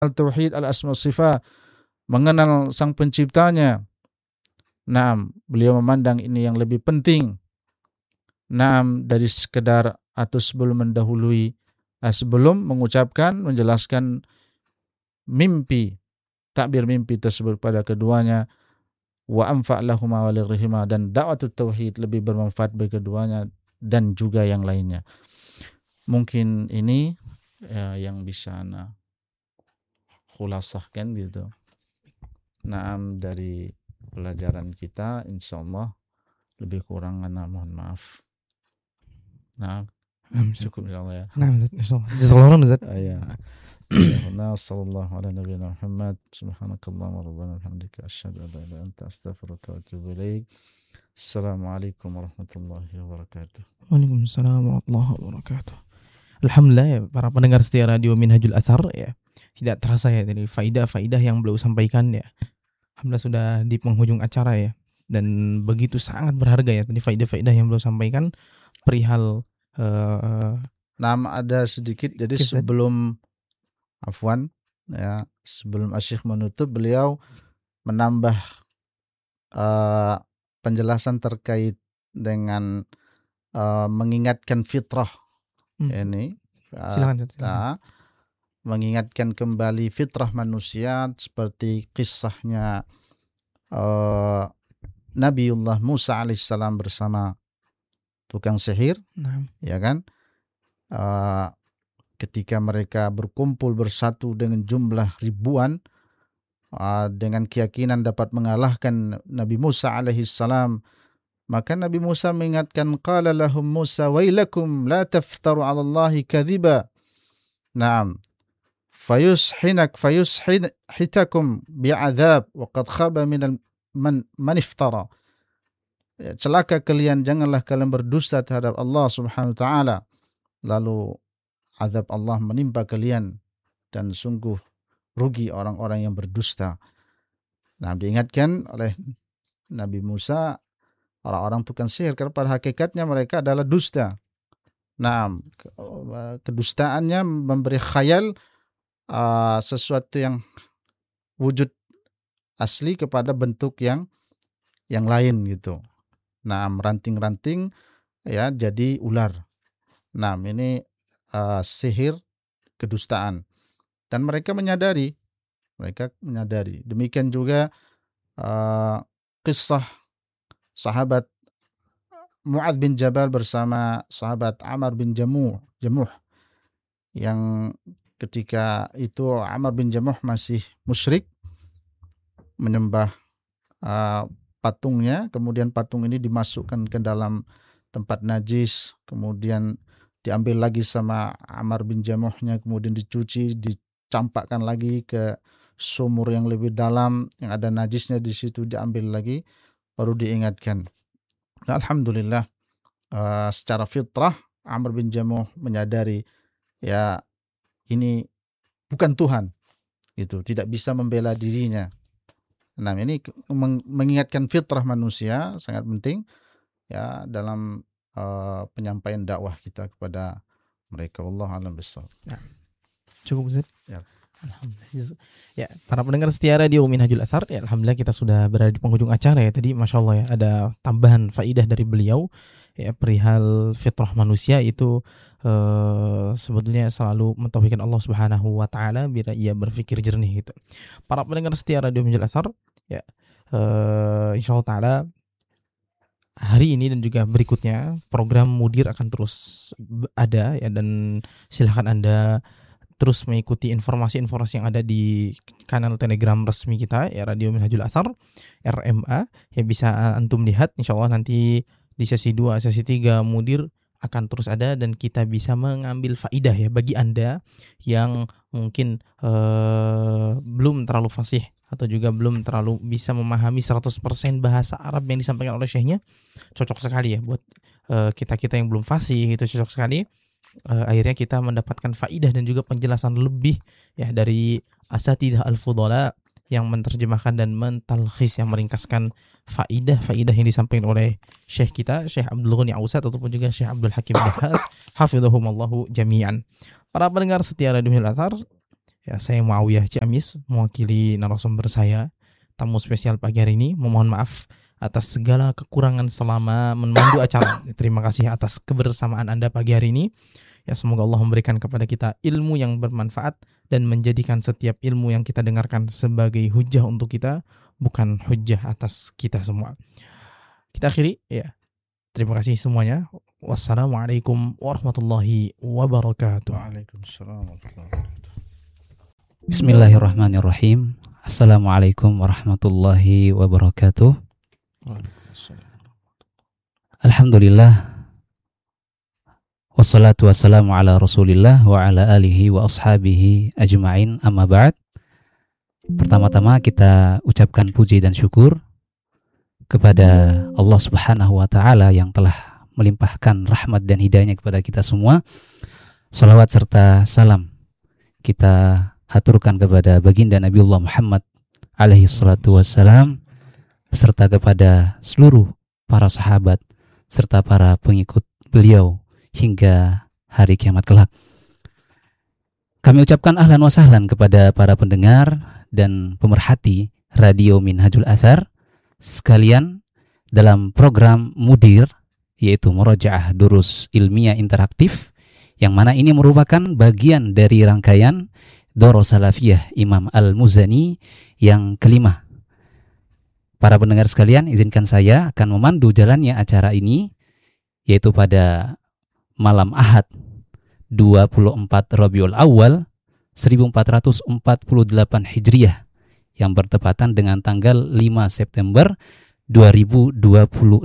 al-tauhid, al-asma sifat, mengenal sang penciptanya. Beliau memandang ini yang lebih penting. Dari sekedar atau sebelum mendahului, sebelum mengucapkan, menjelaskan mimpi, takbir mimpi tersebut pada keduanya. Wa anfa' lahuma wa lirihima, dan da'watut tauhid lebih bermanfaat bagi keduanya dan juga yang lainnya. Mungkin ini yang bisa ana khulasahkan gitu. Dari pelajaran kita, insyaallah lebih kurang ana mohon maaf. Cukup insyaallah ya. Jazakallahu Ustaz. Ya. Sallallahu ala nabiyina Muhammad, subhanakallahumma rabbana hamdika asyhadu an la ilaha illa anta astaghfiruka wa atubu ilaik. Assalamualaikum warahmatullahi wabarakatuh. Waalaikumsalam warahmatullahi wabarakatuh. Alhamdulillah ya, para pendengar setia radio Minhajul Athar ya. Tidak terasa ya dari faidah-faidah yang beliau sampaikan ya. Alhamdulillah sudah di penghujung acara ya. Dan begitu sangat berharga ya tadi faidah-faidah yang beliau sampaikan perihal ada sedikit, jadi sebelum sebelum Asyikh menutup, beliau menambah penjelasan terkait dengan mengingatkan fitrah ini. Silakan. Mengingatkan kembali fitrah manusia seperti kisahnya Nabiullah Musa alaihissalam bersama tukang sihir, ya kan? Ketika mereka berkumpul bersatu dengan jumlah ribuan, dengan keyakinan dapat mengalahkan Nabi Musa alaihissalam, maka Nabi Musa mengingatkan, qala lahum Musa wailakum la taftaru 'ala Allahi kadhiba. Fayushitakum bi'adzab wa qad khaba man iftara. Celaka kalian, janganlah kalian berdusta terhadap Allah Subhanahu wa taala, lalu azab Allah menimpa kalian, dan sungguh rugi orang-orang yang berdusta. Diingatkan oleh Nabi Musa orang-orang tukang sihir, karena pada hakikatnya mereka adalah dusta. Kedustaannya memberi khayal sesuatu yang wujud asli kepada bentuk yang lain gitu. Ranting-ranting ya jadi ular. Ini sihir kedustaan, dan mereka menyadari. Demikian juga kisah sahabat Mu'adz bin Jabal bersama sahabat Amr bin Jamuh, yang ketika itu Amr bin Jamuh masih musyrik, menyembah patungnya, kemudian patung ini dimasukkan ke dalam tempat najis, kemudian diambil lagi sama Amr bin Jamuhnya, kemudian dicuci, dicampakkan lagi ke sumur yang lebih dalam yang ada najisnya, di situ diambil lagi, baru diingatkan. Alhamdulillah, secara fitrah Amr bin Jamuh menyadari ya ini bukan Tuhan, gitu, tidak bisa membela dirinya. Ini mengingatkan fitrah manusia sangat penting ya dalam penyampaian dakwah kita kepada mereka. Wallahu a'lam bishawab. Cukup Ustaz. Ya. Alhamdulillah. Ya, para pendengar setia radio Minhajul Athar, ya alhamdulillah kita sudah berada di penghujung acara ya. Tadi Masya Allah ya, ada tambahan faidah dari beliau ya perihal fitrah manusia itu sebetulnya selalu mentauhidkan Allah Subhanahu wa taala bila ia berpikir jernih gitu. Para pendengar setia radio Minhajul Athar ya, insyaallah taala hari ini dan juga berikutnya program Mudir akan terus ada ya, dan silahkan Anda terus mengikuti informasi-informasi yang ada di kanal Telegram resmi kita ya, Radio Minhajul Athar RMA ya, bisa antum lihat insyaallah nanti di sesi 2, sesi 3 Mudir akan terus ada, dan kita bisa mengambil faidah ya bagi Anda yang mungkin belum terlalu fasih atau juga belum terlalu bisa memahami 100% bahasa Arab yang disampaikan oleh syekhnya. Cocok sekali ya buat kita-kita yang belum fasih, itu cocok sekali. Akhirnya kita mendapatkan faidah dan juga penjelasan lebih ya dari asatidzah al-fudhala yang menerjemahkan dan mentalkhis, yang meringkaskan faidah-faidah yang disampaikan oleh syekh kita, Syekh Abdul Ghani Ausad ataupun juga Syekh Abdul Hakim Dahas hafidhahumallahu jami'an. Para pendengar setia Radio Minhajul Athar, Ya, saya Muawiyah Ciamis mewakili narasumber saya, tamu spesial pagi hari ini. Memohon maaf atas segala kekurangan selama memandu acara. Terima kasih atas kebersamaan Anda pagi hari ini. Ya, semoga Allah memberikan kepada kita ilmu yang bermanfaat dan menjadikan setiap ilmu yang kita dengarkan sebagai hujah untuk kita, bukan hujah atas kita semua. Kita akhiri, ya. Terima kasih semuanya. Wassalamualaikum warahmatullahi wabarakatuh. Waalaikumsalam warahmatullahi wabarakatuh. Bismillahirrahmanirrahim. Assalamualaikum warahmatullahi wabarakatuh. Alhamdulillah. Wassalatu wassalamu ala rasulillah wa ala alihi wa ashabihi ajma'in, amma ba'd. Pertama-tama kita ucapkan puji dan syukur kepada Allah Subhanahu wa ta'ala yang telah melimpahkan rahmat dan hidayahnya kepada kita semua. Salawat serta salam kita haturkan kepada baginda Nabiullah Muhammad alaihi salatu wassalam, beserta kepada seluruh para sahabat serta para pengikut beliau hingga hari kiamat kelak. Kami ucapkan ahlan wa sahlan kepada para pendengar dan pemerhati Radio Minhajul Athar sekalian dalam program Mudir, yaitu Murojaah Durus Ilmiah Interaktif, yang mana ini merupakan bagian dari rangkaian Doro Salafiyah Imam Al-Muzani yang kelima. Para pendengar sekalian, izinkan saya akan memandu jalannya acara ini, yaitu pada malam Ahad 24 Rabiul Awal 1448 Hijriah yang bertepatan dengan tanggal 5 September 2026.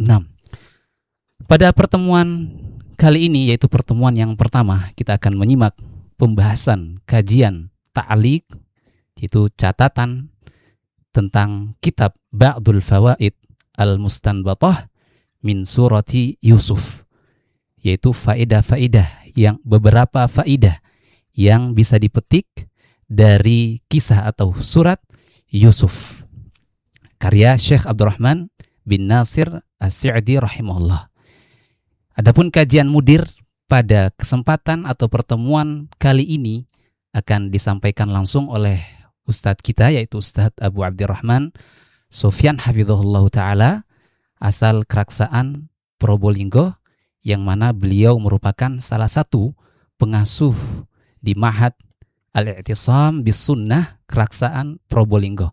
Pada pertemuan kali ini, yaitu pertemuan yang pertama, kita akan menyimak pembahasan kajian ta'liq, yaitu catatan tentang kitab Ba'dul Fawaid Al-Mustanbatah min Surati Yusuf, yaitu faedah-faedah yang beberapa faedah yang bisa dipetik dari kisah atau surat Yusuf, karya Syekh Abdurrahman bin Nasir As-Sa'di rahimahullah. Adapun kajian mudir pada kesempatan atau pertemuan kali ini akan disampaikan langsung oleh Ustadz kita, yaitu Ustadz Abu Abdurrahman Sofyan hafizahullah ta'ala, asal Keraksaan Probolinggo, yang mana beliau merupakan salah satu pengasuh di Ma'had Al-I'tisam bis Sunnah Keraksaan Probolinggo.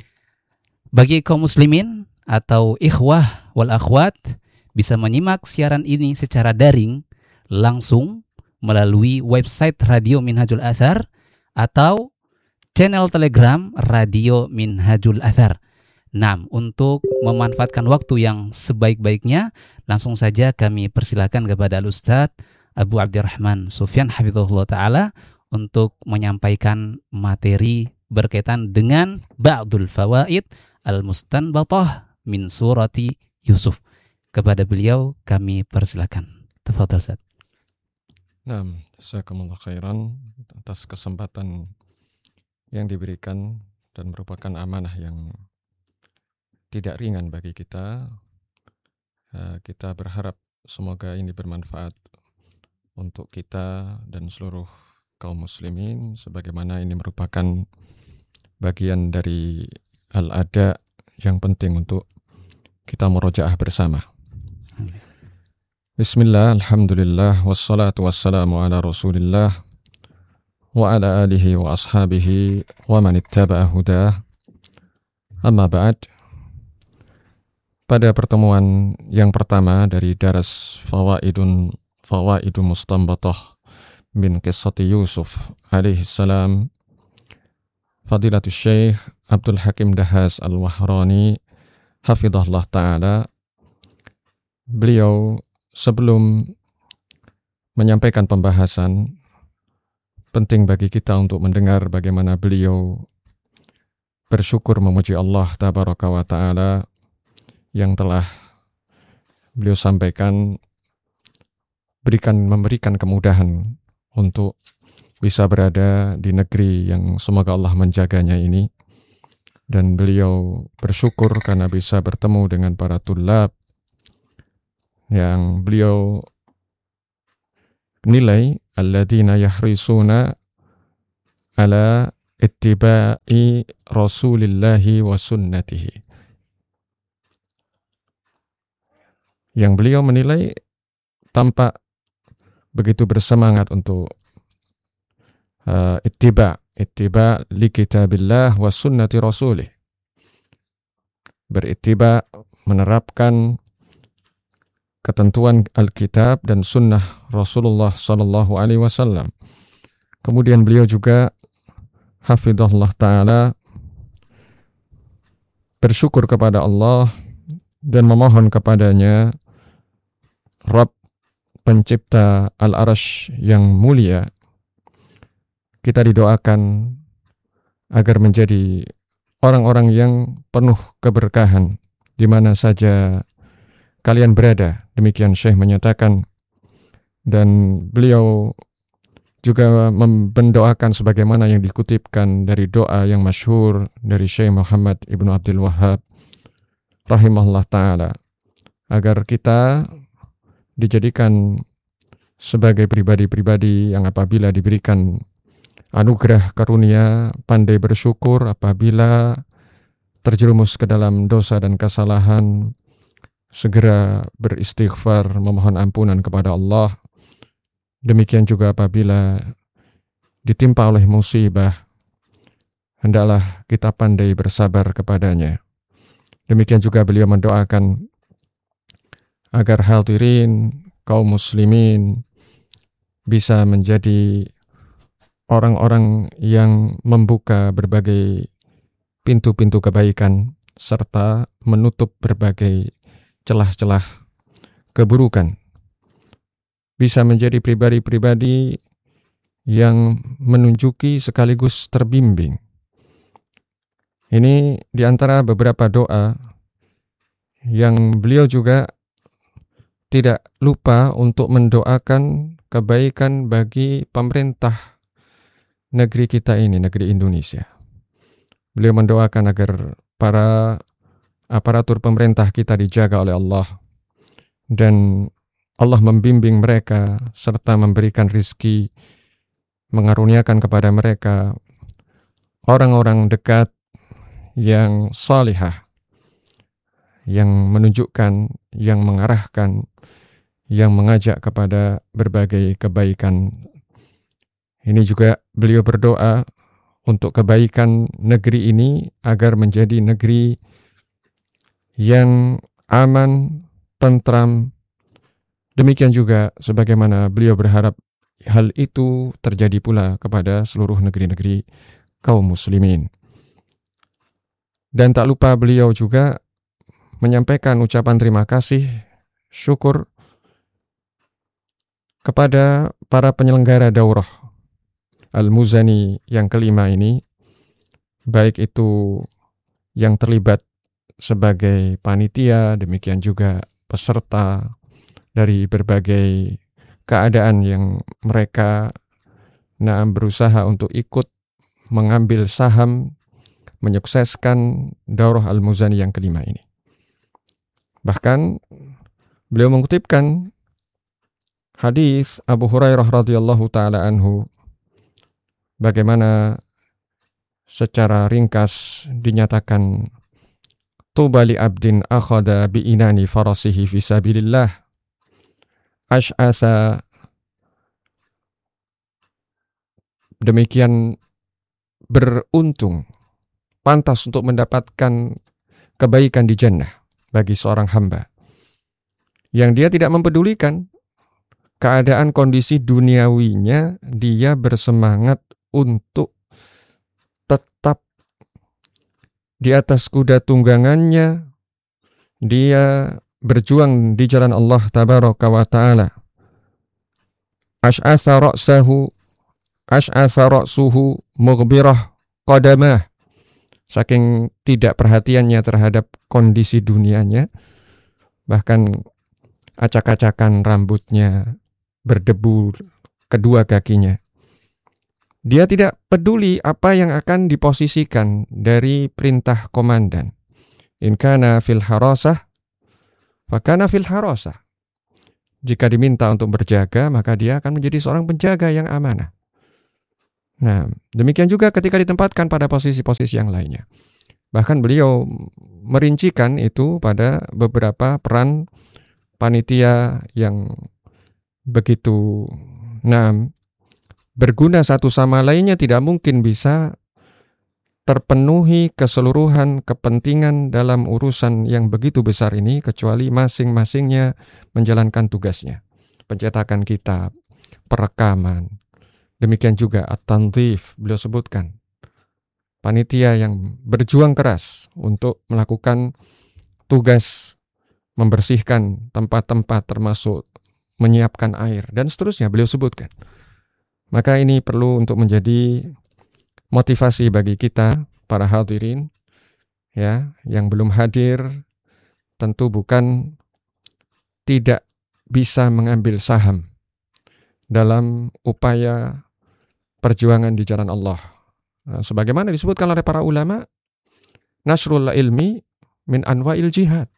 Bagi kaum muslimin atau ikhwah wal akhwat, bisa menyimak siaran ini secara daring langsung melalui website Radio Minhajul Athar atau channel Telegram Radio Minhajul Athar. Nah, untuk memanfaatkan waktu yang sebaik-baiknya, langsung saja kami persilakan kepada Al-Ustadz Abu Abdurrahman Sofyan hafizahullah ta'ala untuk menyampaikan materi berkaitan dengan Ba'dul Fawaid Al-Mustanbatah min Surati Yusuf. Kepada beliau kami persilakan. Tafadhal Ustaz. Nah, jazakumullah khairan atas kesempatan yang diberikan dan merupakan amanah yang tidak ringan bagi kita. Kita berharap semoga ini bermanfaat untuk kita dan seluruh kaum muslimin, sebagaimana ini merupakan bagian dari al-ada yang penting untuk kita murojaah bersama. Bismillah, alhamdulillah, wassalatu wassalamu ala rasulillah wa ala alihi wa ashabihi wa man ittaba'a hudah. Amma ba'd. Pada pertemuan yang pertama dari daras Fawaidun Mustanbatah min Qissati Yusuf alaihi salam, Fadilatul Syekh Abdul Hakim Dahas Al-Wahrani hafidhahullah ta'ala, beliau sebelum menyampaikan pembahasan, penting bagi kita untuk mendengar bagaimana beliau bersyukur memuji Allah tabaraka wa ta'ala yang telah beliau sampaikan memberikan kemudahan untuk bisa berada di negeri yang semoga Allah menjaganya ini. Dan beliau bersyukur karena bisa bertemu dengan para tulab yang beliau nilai alladzina yahrisuna ala ittiba'i Rasulillahi wa sunnatihi. Yang beliau menilai tampak begitu bersemangat untuk ittiba li kitabillah wa sunnati rasulih. Berittiba, menerapkan ketentuan Alkitab dan sunnah Rasulullah sallallahu alaihi wasallam. Kemudian beliau juga hafidhahullah ta'ala bersyukur kepada Allah dan memohon kepadanya, Rabb pencipta Al-Arsy yang mulia, kita didoakan agar menjadi orang-orang yang penuh keberkahan di mana saja kalian berada. Demikian Syekh menyatakan, dan beliau juga mendoakan sebagaimana yang dikutipkan dari doa yang masyhur dari Syekh Muhammad Ibnu Abdul Wahhab rahimahullah ta'ala, agar kita dijadikan sebagai pribadi-pribadi yang apabila diberikan anugerah karunia pandai bersyukur, apabila terjerumus ke dalam dosa dan kesalahan segera beristighfar, memohon ampunan kepada Allah. Demikian juga apabila ditimpa oleh musibah, hendaklah kita pandai bersabar kepadanya. Demikian juga beliau mendoakan agar hadirin kaum muslimin bisa menjadi orang-orang yang membuka berbagai pintu-pintu kebaikan serta menutup berbagai celah-celah keburukan. Bisa menjadi pribadi-pribadi yang menunjuki sekaligus terbimbing. Ini di antara beberapa doa yang beliau juga tidak lupa untuk mendoakan kebaikan bagi pemerintah negeri kita ini, negeri Indonesia. Beliau mendoakan agar para aparatur pemerintah kita dijaga oleh Allah dan Allah membimbing mereka serta memberikan rizki, mengaruniakan kepada mereka orang-orang dekat yang salihah, yang menunjukkan, yang mengarahkan, yang mengajak kepada berbagai kebaikan. Ini juga beliau berdoa untuk kebaikan negeri ini agar menjadi negeri yang aman, tentram. Demikian juga sebagaimana beliau berharap hal itu terjadi pula kepada seluruh negeri-negeri kaum muslimin. Dan tak lupa beliau juga menyampaikan ucapan terima kasih, syukur kepada para penyelenggara daurah Al-Muzani yang kelima ini, baik itu yang terlibat sebagai panitia, demikian juga peserta dari berbagai keadaan yang mereka berusaha untuk ikut mengambil saham menyukseskan daurah Al-Muzani yang kelima ini. Bahkan beliau mengutipkan hadis Abu Hurairah radhiyallahu taala anhu, bagaimana secara ringkas dinyatakan, tuba li abdin akhada bi inani farasihi fi sabilillah ash'atha, demikian beruntung, pantas untuk mendapatkan kebaikan di jannah bagi seorang hamba yang dia tidak mempedulikan keadaan kondisi duniawinya, dia bersemangat untuk tetap di atas kuda tunggangannya, dia berjuang di jalan Allah tabaraka wa ta'ala. Ash'atha ra'suhu mughbirah qadamah, saking tidak perhatiannya terhadap kondisi dunianya, bahkan acak-acakan rambutnya berdebu kedua kakinya. Dia tidak peduli apa yang akan diposisikan dari perintah komandan. In kana fil harasah, fakana fil harasah. Jika diminta untuk berjaga, maka dia akan menjadi seorang penjaga yang amanah. Nah, demikian juga ketika ditempatkan pada posisi-posisi yang lainnya. Bahkan beliau merincikan itu pada beberapa peran panitia yang begitu berguna satu sama lainnya, tidak mungkin bisa terpenuhi keseluruhan kepentingan dalam urusan yang begitu besar ini kecuali masing-masingnya menjalankan tugasnya. Pencetakan kitab, perekaman, demikian juga at-tandhif, beliau sebutkan. Panitia yang berjuang keras untuk melakukan tugas membersihkan tempat-tempat termasuk menyiapkan air dan seterusnya beliau sebutkan. Maka ini perlu untuk menjadi motivasi bagi kita para hadirin ya, yang belum hadir tentu bukan tidak bisa mengambil saham dalam upaya perjuangan di jalan Allah. Nah, sebagaimana disebutkan oleh para ulama, nasrul ilmi min anwa'il jihad.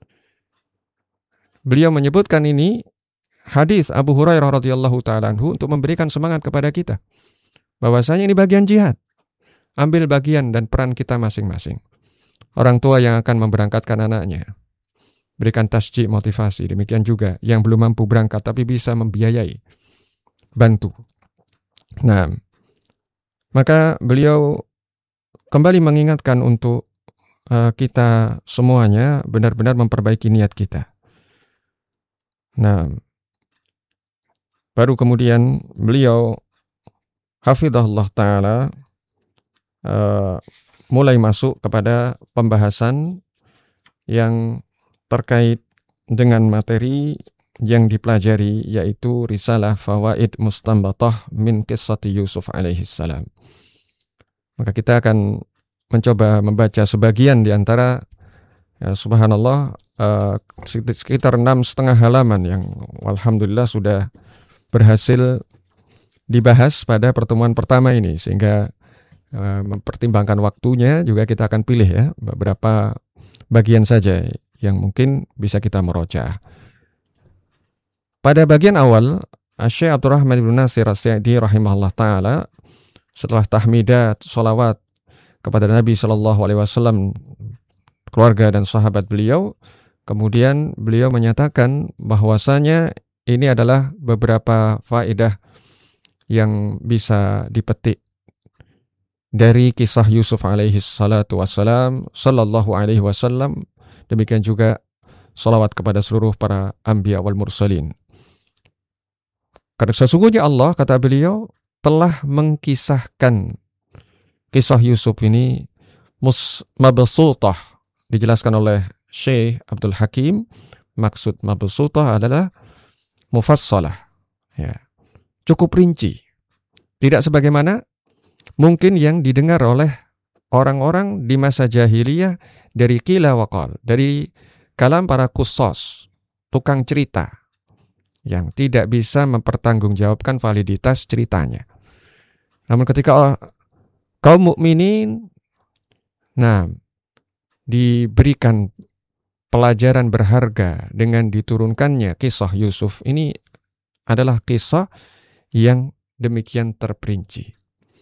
Beliau menyebutkan ini hadis Abu Hurairah radhiyallahu taala anhu untuk memberikan semangat kepada kita bahwasanya ini bagian jihad. Ambil bagian dan peran kita masing-masing. Orang tua yang akan memberangkatkan anaknya, berikan tasjid, motivasi. Demikian juga yang belum mampu berangkat tapi bisa membiayai, bantu. Nah, maka beliau kembali mengingatkan untuk kita semuanya benar-benar memperbaiki niat kita. Nah, baru kemudian beliau hafidhahullah ta'ala mulai masuk kepada pembahasan yang terkait dengan materi yang dipelajari, yaitu Risalah Fawaid Mustanbatah min Qissati Yusuf alaihi salam. Maka kita akan mencoba membaca sebagian di antara subhanallah sekitar 6,5 halaman yang alhamdulillah sudah berhasil dibahas pada pertemuan pertama ini, sehingga mempertimbangkan waktunya juga kita akan pilih ya beberapa bagian saja yang mungkin bisa kita merojaah. Pada bagian awal, Syekh Abdurrahman bin Nasir As-Sa'di rahimahullah taala setelah tahmidat, sholawat kepada Nabi SAW, keluarga dan sahabat beliau, kemudian beliau menyatakan bahwasanya ini adalah beberapa faedah yang bisa dipetik dari kisah Yusuf alaihi salatu wassalam, sallallahu alaihi wasallam, demikian juga salawat kepada seluruh para anbiya wal mursalin. Karena sesungguhnya Allah, kata beliau, telah mengkisahkan kisah Yusuf ini mabsutah, dijelaskan oleh Syekh Abdul Hakim. Maksud mabsutah adalah mufassalah, ya, cukup rinci, tidak sebagaimana mungkin yang didengar oleh orang-orang di masa jahiliyah dari qila wa qal, dari kalam para qusas, tukang cerita yang tidak bisa mempertanggungjawabkan validitas ceritanya. Namun ketika kaum mukminin diberikan pelajaran berharga dengan diturunkannya kisah Yusuf, ini adalah kisah yang demikian terperinci.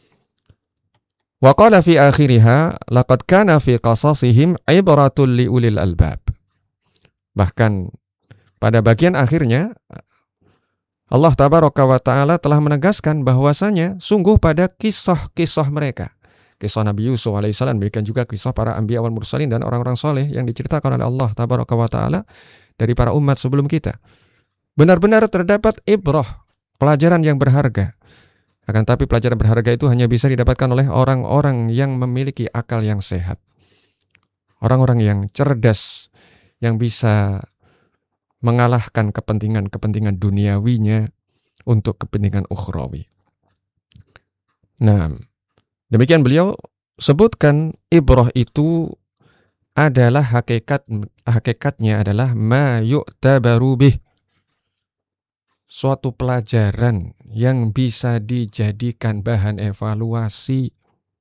Wa qala fi akhiriha laqad kana fi qasasihim ibratul liulil albab. Bahkan pada bagian akhirnya Allah tabaraka wa taala telah menegaskan bahwasanya sungguh pada kisah-kisah mereka, kisah Nabi Yusuf alaihissalam, demikian juga kisah para anbiya wal mursalin dan orang-orang soleh yang diceritakan oleh Allah tabaraka wa taala dari para umat sebelum kita, benar-benar terdapat ibrah, pelajaran yang berharga. Akan tapi pelajaran berharga itu hanya bisa didapatkan oleh orang-orang yang memiliki akal yang sehat, orang-orang yang cerdas, yang bisa mengalahkan kepentingan-kepentingan duniawinya untuk kepentingan ukhrawi. Nah, demikian beliau sebutkan ibrah itu adalah hakikatnya adalah ma yu'tabaru bih, suatu pelajaran yang bisa dijadikan bahan evaluasi.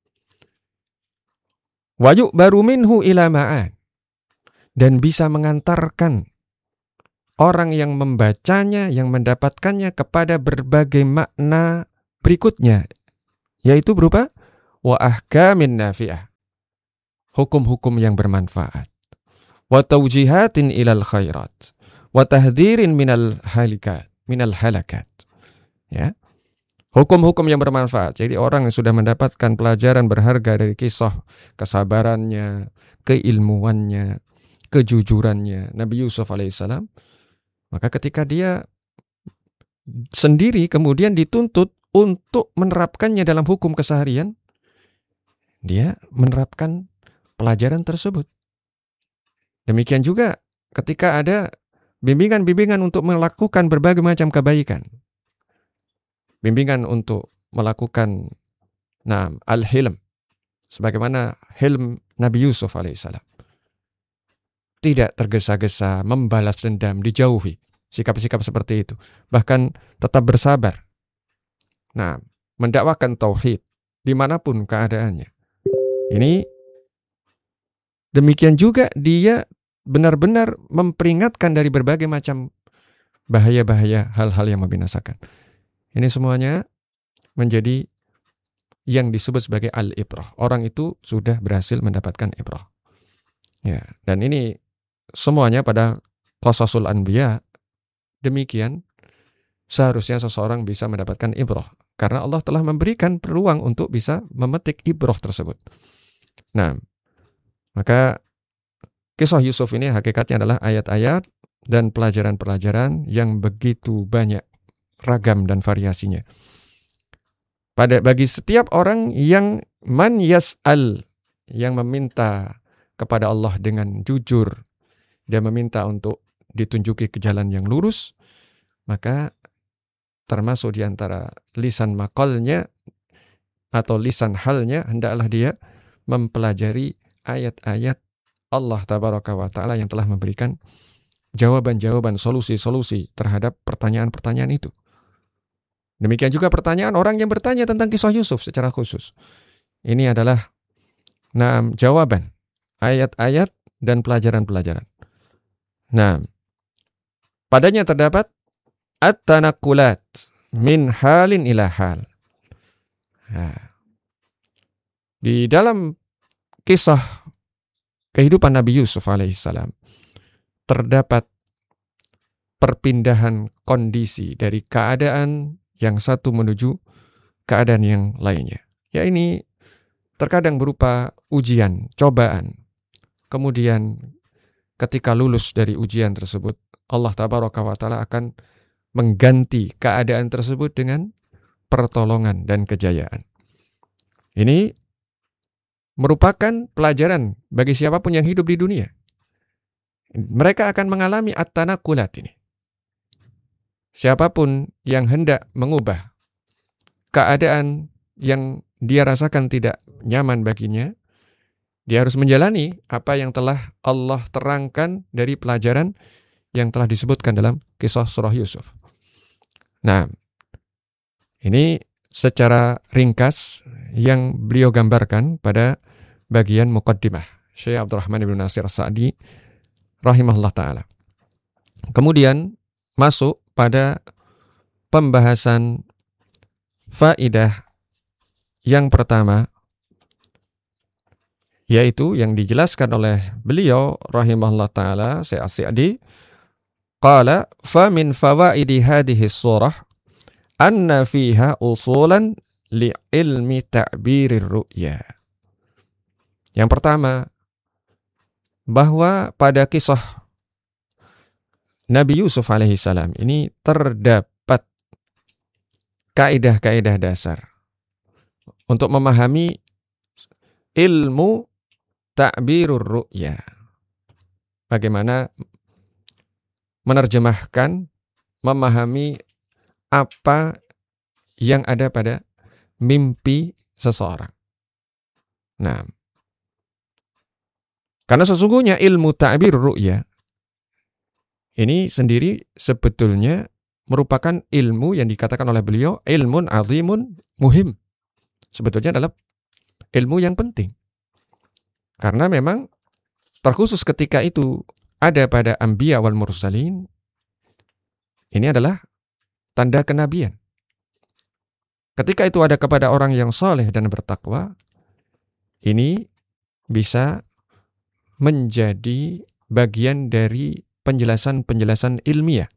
Wa yu'baru minhu ila ma'an, dan bisa mengantarkan orang yang membacanya, yang mendapatkannya kepada berbagai makna berikutnya yaitu berupa wa ahkamin nafi'ah, hukum-hukum yang bermanfaat, wa taujihatin ilal khairat, wa tahdhirin minal halakat. Ya. Hukum-hukum yang bermanfaat. Jadi orang yang sudah mendapatkan pelajaran berharga dari kisah kesabarannya, keilmuannya, kejujurannya Nabi Yusuf alaihissalam, maka ketika dia sendiri kemudian dituntut untuk menerapkannya dalam hukum keseharian, dia menerapkan pelajaran tersebut. Demikian juga ketika ada bimbingan-bimbingan untuk melakukan berbagai macam kebaikan, bimbingan untuk melakukan al-hilm, sebagaimana hilm Nabi Yusuf alaihissalam. Tidak tergesa-gesa, membalas dendam, dijauhi sikap-sikap seperti itu. Bahkan tetap bersabar. Mendakwakan tauhid dimanapun keadaannya. Ini demikian juga dia benar-benar memperingatkan dari berbagai macam bahaya-bahaya, hal-hal yang membinasakan. Ini semuanya menjadi yang disebut sebagai al-ibrah. Orang itu sudah berhasil mendapatkan ibrah. Ya, dan ini semuanya pada qasasul anbiya. Demikian seharusnya seseorang bisa mendapatkan ibrah. Karena Allah telah memberikan peluang untuk bisa memetik ibrah tersebut. Maka kisah Yusuf ini hakikatnya adalah ayat-ayat dan pelajaran-pelajaran yang begitu banyak, ragam dan variasinya. Bagi setiap orang yang man yas'al, yang meminta kepada Allah dengan jujur, dia meminta untuk ditunjuki ke jalan yang lurus, maka termasuk di antara lisan maqalnya atau lisan halnya, hendaklah dia mempelajari ayat-ayat Allah tabaraka wa ta'ala yang telah memberikan jawaban-jawaban, solusi-solusi terhadap pertanyaan-pertanyaan itu. Demikian juga pertanyaan orang yang bertanya tentang kisah Yusuf secara khusus. Ini adalah jawaban, ayat-ayat dan pelajaran-pelajaran. Padanya terdapat at-tanaqqulat min halin ila hal. Di dalam kisah kehidupan Nabi Yusuf alaihissalam terdapat perpindahan kondisi dari keadaan yang satu menuju keadaan yang lainnya. Ya, ini terkadang berupa ujian, cobaan. Kemudian ketika lulus dari ujian tersebut, Allah tabaraka wa ta'ala akan mengganti keadaan tersebut dengan pertolongan dan kejayaan. Ini merupakan pelajaran bagi siapapun yang hidup di dunia. Mereka akan mengalami at-tanaqqulat ini. Siapapun yang hendak mengubah keadaan yang dia rasakan tidak nyaman baginya, dia harus menjalani apa yang telah Allah terangkan dari pelajaran yang telah disebutkan dalam kisah surah Yusuf. Ini secara ringkas yang beliau gambarkan pada bagian muqaddimah Syekh Abdurrahman ibn Nasir Sa'di rahimahullah ta'ala. Kemudian masuk pada pembahasan faidah yang pertama, yaitu yang dijelaskan oleh beliau rahimahullah ta'ala Syekh As-Sa'di, qala fa min fawaidi hadhihi surah anna fiha usulan li ilmi ta'birir ru'ya. Yang pertama, bahwa pada kisah Nabi Yusuf alaihissalam ini terdapat kaidah-kaidah dasar untuk memahami ilmu ta'birur ru'ya. Bagaimana menerjemahkan, memahami apa yang ada pada mimpi seseorang. Karena sesungguhnya ilmu ta'birur ru'ya ini sendiri sebetulnya merupakan ilmu yang dikatakan oleh beliau ilmun azimun muhim. Sebetulnya adalah ilmu yang penting. Karena memang terkhusus ketika itu ada pada anbiya wal mursalin, ini adalah tanda kenabian. ketika itu ada kepada orang yang soleh dan bertakwa, ini bisa menjadi bagian dari penjelasan-penjelasan ilmiah.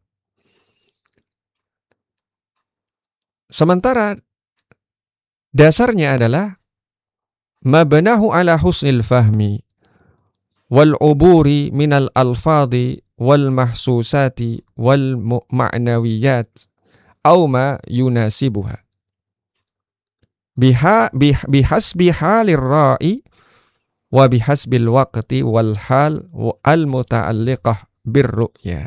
Sementara dasarnya adalah mabnahu ala husnil fahmi wal uburi minal alfadhi wal mahsusati wal ma'nawiyat aw ma yunasibuha bihasbi halir ra'i wa bihasbil waqti wal hal al muta'alliqah birru'ya.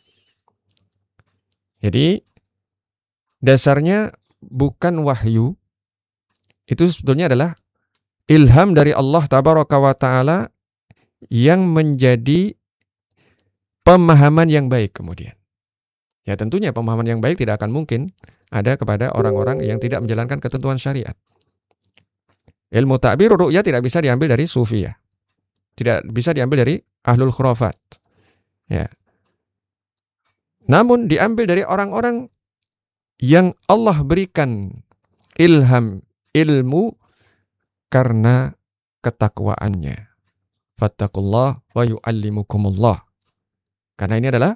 Jadi dasarnya bukan wahyu, itu sebetulnya adalah ilham dari Allah tabaraka wa ta'ala yang menjadi pemahaman yang baik kemudian. Ya tentunya pemahaman yang baik tidak akan mungkin ada kepada orang-orang yang tidak menjalankan ketentuan syariat. Ilmu ta'bir ru'ya tidak bisa diambil dari sufiyah. Tidak bisa diambil dari ahlul khurafat. Ya. Namun diambil dari orang-orang yang Allah berikan ilham ilmu karena ketakwaannya. Fattaqullah wa yu'allimukumullah. Karena ini adalah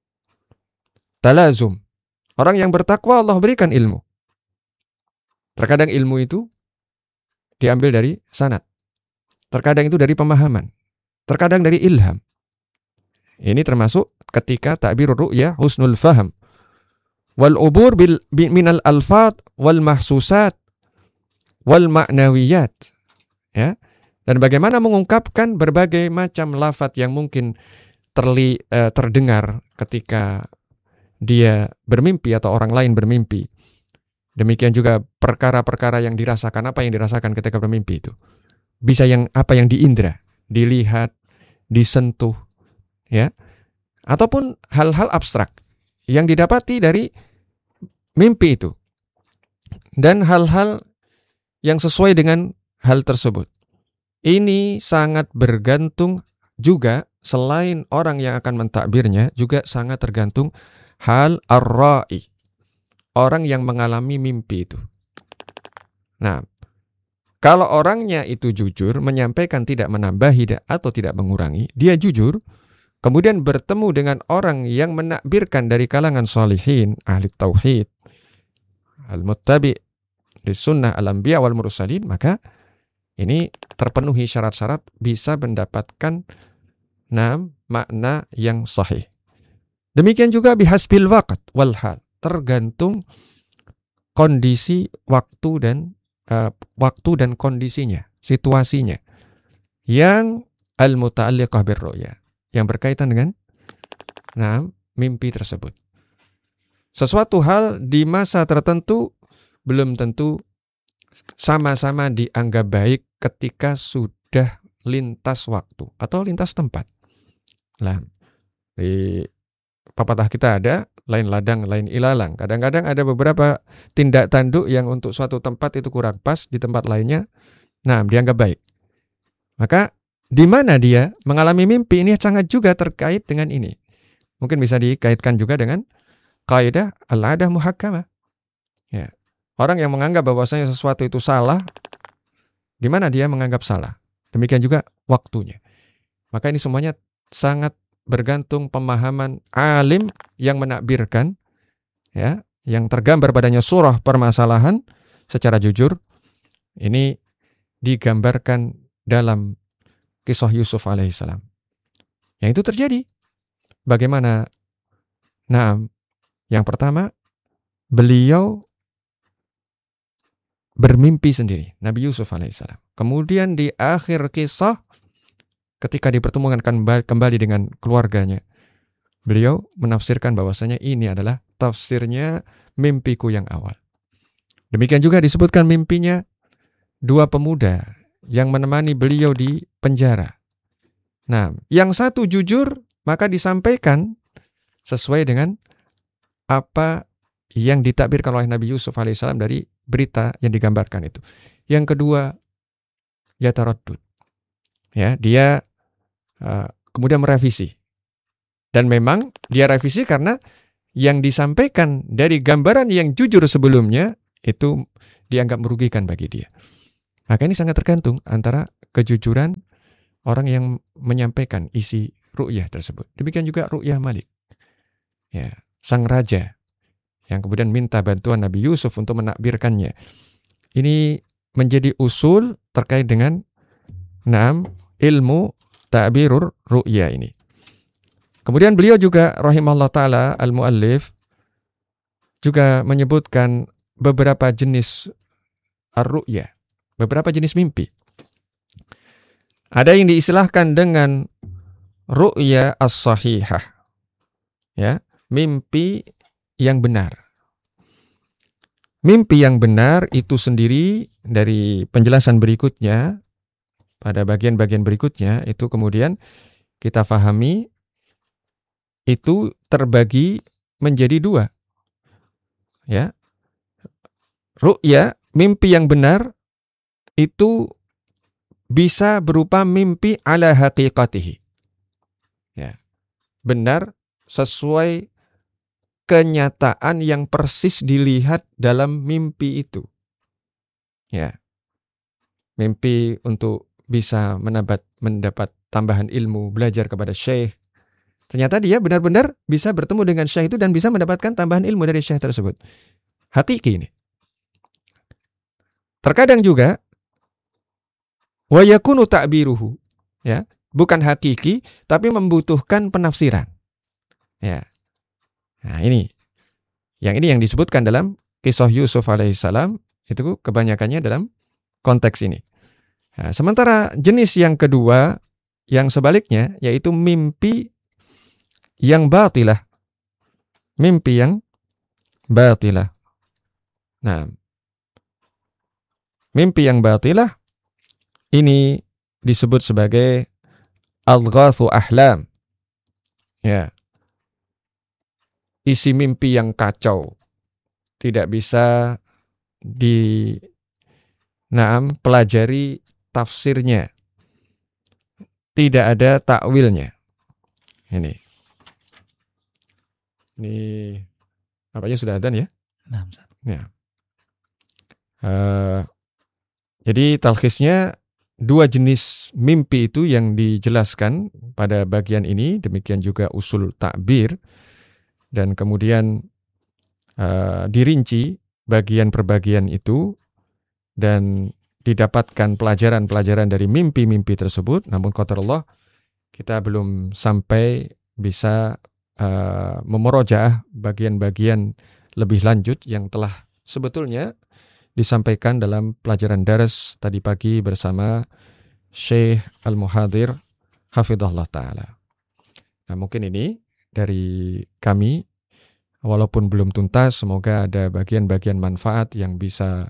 talazum. Orang yang bertakwa Allah berikan ilmu. Terkadang ilmu itu diambil dari sanad. Terkadang itu dari pemahaman. Terkadang dari ilham. Ini termasuk ketika ta'bir ru'ya husnul faham. Wal ubur minal alfat wal mahsusat wal ma'nawiyat. Ya. Dan bagaimana mengungkapkan berbagai macam lafaz yang mungkin terdengar ketika dia bermimpi atau orang lain bermimpi. Demikian juga perkara-perkara yang dirasakan, apa yang dirasakan ketika bermimpi itu. Bisa yang apa yang diindra, dilihat, disentuh, ya. Ataupun hal-hal abstrak yang didapati dari mimpi itu. Dan hal-hal yang sesuai dengan hal tersebut. Ini sangat bergantung juga selain orang yang akan mentakbirnya, juga sangat tergantung hal ar-ra'i. Orang yang mengalami mimpi itu. Nah, kalau orangnya itu jujur, menyampaikan tidak menambahi atau tidak mengurangi, dia jujur, kemudian bertemu dengan orang yang menakbirkan dari kalangan sholihin, ahli tauhid, al-muttabi' di sunnah al-anbiya wal mursalin, maka ini terpenuhi syarat-syarat bisa mendapatkan makna yang sahih. Demikian juga bihasbil waqt wal hal, tergantung kondisi waktu dan kondisinya, situasinya yang al-muta'alliqah birru'ya, yang berkaitan dengan mimpi tersebut. Sesuatu hal di masa tertentu belum tentu sama-sama dianggap baik ketika sudah lintas waktu atau lintas tempat. Nah, di pepatah kita ada lain ladang, lain ilalang. Kadang-kadang ada beberapa tindak tanduk yang untuk suatu tempat itu kurang pas, di tempat lainnya, dianggap baik. Maka di mana dia mengalami mimpi ini sangat juga terkait dengan ini. Mungkin bisa dikaitkan juga dengan kaidah al-adah muhakkamah. Ya. Orang yang menganggap bahwasanya sesuatu itu salah, di mana dia menganggap salah. Demikian juga waktunya. Maka ini semuanya sangat bergantung pemahaman alim yang menakbirkan, ya, yang tergambar padanya surah permasalahan secara jujur. Ini digambarkan dalam kisah Yusuf alaihissalam. Yang itu terjadi. Bagaimana? Yang pertama, beliau bermimpi sendiri, Nabi Yusuf alaihissalam. Kemudian di akhir kisah, ketika dipertemukan kembali dengan keluarganya, beliau menafsirkan bahwasanya ini adalah tafsirnya mimpiku yang awal. Demikian juga disebutkan mimpinya dua pemuda yang menemani beliau di penjara. Yang satu jujur, maka disampaikan sesuai dengan apa yang ditakbirkan oleh Nabi Yusuf alaihissalam dari berita yang digambarkan itu. Yang kedua, yataraddud. Ya, dia kemudian merevisi. Dan memang dia revisi karena yang disampaikan dari gambaran yang jujur sebelumnya itu dianggap merugikan bagi dia. Maka ini sangat tergantung antara kejujuran orang yang menyampaikan isi ru'yah tersebut. Demikian juga ru'yah Malik. Ya, sang raja yang kemudian minta bantuan Nabi Yusuf untuk menakbirkannya. Ini menjadi usul terkait dengan ilmu ta'birur ru'ya ini. Kemudian beliau juga rahimahullah ta'ala al-muallif juga menyebutkan beberapa jenis ar-ru'ya, beberapa jenis mimpi. Ada yang diistilahkan dengan ru'ya as-sahihah. Ya, mimpi yang benar. Mimpi yang benar itu sendiri dari penjelasan berikutnya, pada bagian-bagian berikutnya, itu kemudian kita fahami itu terbagi menjadi dua. Ya. Ru'ya, mimpi yang benar, itu bisa berupa mimpi ala haqiqatihi. Ya. Benar sesuai kenyataan yang persis dilihat dalam mimpi itu. Ya. Mimpi untuk bisa mendapat tambahan ilmu, belajar kepada syekh. Ternyata dia benar-benar bisa bertemu dengan syekh itu dan bisa mendapatkan tambahan ilmu dari syekh tersebut. Hakiki ini. Terkadang juga wa yakunu ta'biruhu, ya, bukan hakiki tapi membutuhkan penafsiran. Ya. Nah, ini yang disebutkan dalam kisah Yusuf alaihissalam itu kebanyakannya dalam konteks ini. Nah, sementara jenis yang kedua yang sebaliknya yaitu mimpi yang batilah. Mimpi yang batilah. Nah, mimpi yang batilah ini disebut sebagai adghathu ahlam. Ya. Isi mimpi yang kacau. Tidak bisa pelajari tafsirnya. Tidak ada takwilnya. Ini apanya sudah adzan ya? Nah, ya. Jadi talkhisnya dua jenis mimpi itu yang dijelaskan pada bagian ini, demikian juga usul takbir, dan kemudian dirinci bagian per bagian itu dan didapatkan pelajaran-pelajaran dari mimpi-mimpi tersebut. Namun qadarullah kita belum sampai bisa memurojaah bagian-bagian lebih lanjut yang telah sebetulnya disampaikan dalam pelajaran daras tadi pagi bersama Syekh Al-Muhadir hafidhahullah ta'ala. Nah, mungkin ini dari kami, walaupun belum tuntas, semoga ada bagian-bagian manfaat yang bisa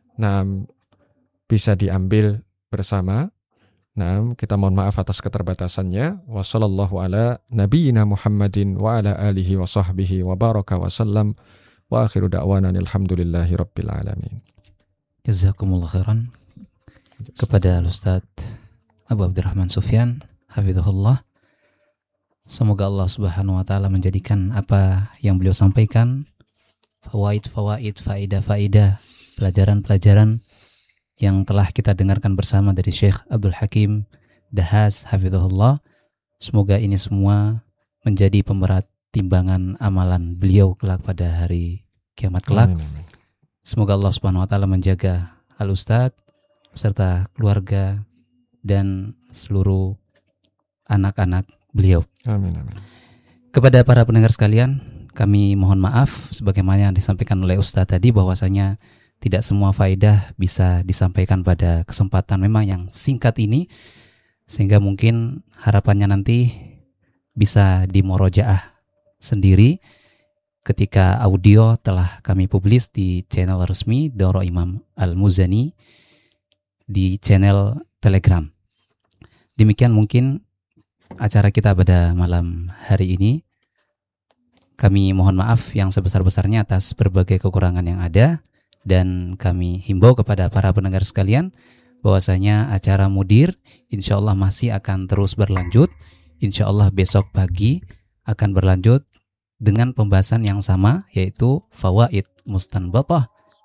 diambil bersama. Nah, kita mohon maaf atas keterbatasannya. Wa sallallahu ala nabiyyina Muhammadin wa ala alihi wa sahbihi wa baraka wa sallam. Wa akhiru da'wana alhamdulillahi rabbil alamin. Jazakumullah khairan kepada Ustaz Abu Abdurrahman Sufyan hafizahullah. Semoga Allah Subhanahu wa taala menjadikan apa yang beliau sampaikan fawaid, faidah, pelajaran-pelajaran yang telah kita dengarkan bersama dari Syekh Abdul Hakim Dahas hafizahullah. Semoga ini semua menjadi pemberat timbangan amalan beliau kelak pada hari kiamat kelak. Amin. Semoga Allah Subhanahu wa taala menjaga Al-Ustadz beserta keluarga dan seluruh anak-anak beliau. Amin. Kepada para pendengar sekalian, kami mohon maaf sebagaimana yang disampaikan oleh Ustadz tadi, bahwasanya tidak semua faedah bisa disampaikan pada kesempatan memang yang singkat ini, sehingga mungkin harapannya nanti bisa dimorojaah sendiri ketika audio telah kami publis di channel resmi Daurah Imam Al-Muzani di channel Telegram. Demikian mungkin acara kita pada malam hari ini. Kami mohon maaf yang sebesar-besarnya atas berbagai kekurangan yang ada, dan kami himbau kepada para pendengar sekalian bahwasanya acara Mudir insyaallah masih akan terus berlanjut. Insyaallah besok pagi akan berlanjut dengan pembahasan yang sama, yaitu fawaid mustanbatah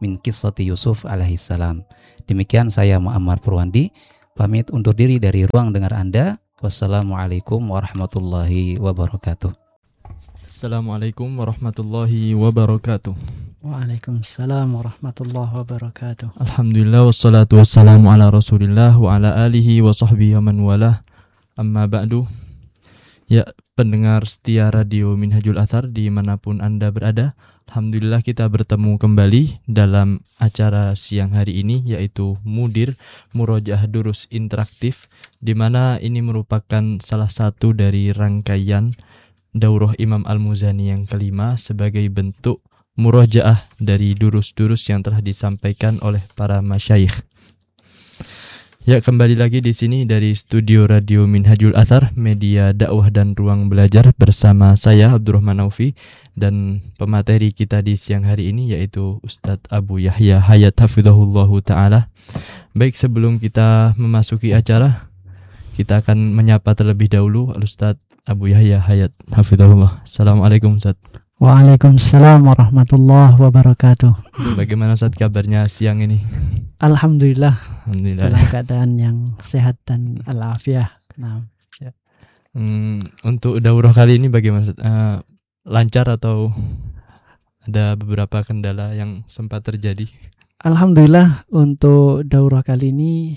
min qissati Yusuf alaihissalam. Demikian saya Muammar Purwandi, pamit undur diri dari ruang dengar Anda. Wassalamualaikum warahmatullahi wabarakatuh. Assalamualaikum warahmatullahi wabarakatuh. Waalaikumsalam warahmatullahi wabarakatuh. Alhamdulillah wassalatu wassalamu ala Rasulillah wa ala alihi wa sahbihi wa man walah. Amma ba'du. Ya, pendengar setia Radio Minhajul Athar dimanapun Anda berada, alhamdulillah kita bertemu kembali dalam acara siang hari ini, yaitu Mudir Murojaah Durus Interaktif, di mana ini merupakan salah satu dari rangkaian Daurah Imam Al-Muzani yang kelima sebagai bentuk murojaah dari durus-durus yang telah disampaikan oleh para masyayikh. Ya, kembali lagi di sini dari studio Radio Minhajul Athar, media dakwah dan ruang belajar, bersama saya Abdurrahman Aufi dan pemateri kita di siang hari ini yaitu Ustadz Abu Yahya Hayat hafizahullahu taala. Baik, sebelum kita memasuki acara, kita akan menyapa terlebih dahulu Ustadz Abu Yahya Hayat hafizahullah. Assalamualaikum Ustadz. Waalaikumsalam warahmatullahi wabarakatuh. Bagaimana Ustadz kabarnya siang ini? Alhamdulillah Alhamdulillah. dalam keadaan yang sehat dan alafiah. Nah, untuk daurah kali ini bagaimana Ustadz? Lancar atau ada beberapa kendala yang sempat terjadi? Alhamdulillah untuk daurah kali ini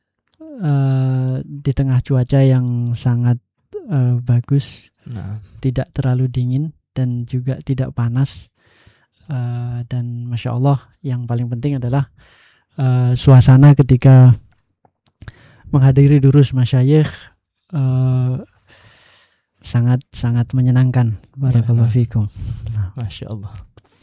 di tengah cuaca yang sangat bagus, tidak terlalu dingin dan juga tidak panas, dan Masya Allah yang paling penting adalah suasana ketika menghadiri durus masyayikh sangat menyenangkan. Barakallahu fikum. Masya Allah.